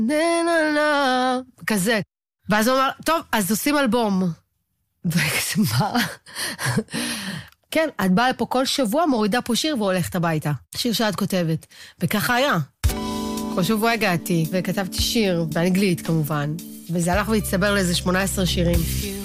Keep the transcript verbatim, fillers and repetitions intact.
נה נה נה, כזה. ואז הוא אמר, טוב, אז עושים אלבום. וכזה, מה? כן, את באה לפה כל שבוע, מורידה פה שיר והולכת הביתה. שיר שאת כותבת. וככה היה. כל שבוע הגעתי וכתבתי שיר, באנגלית כמובן. וזה הלך והצטבר לאיזה שמונה עשרה שירים.